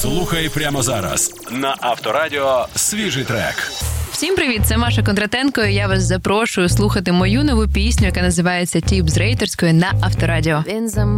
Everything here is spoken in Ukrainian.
Слухай прямо зараз на Авторадіо свіжий трек. Всім привіт, це Маша Кондратенко, і я вас запрошую слухати мою нову пісню, яка називається «Тіп з рейтерської» на Авторадіо.